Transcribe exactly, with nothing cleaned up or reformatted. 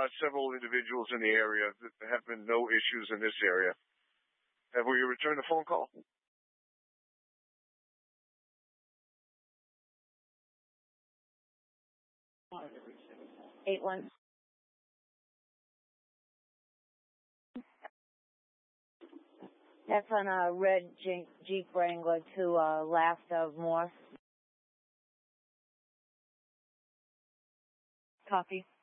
uh, several individuals in the area. There have been no issues in this area. Have we returned the phone call? Eight one. That's on a red Jeep Wrangler to uh, last of Morse. Copy.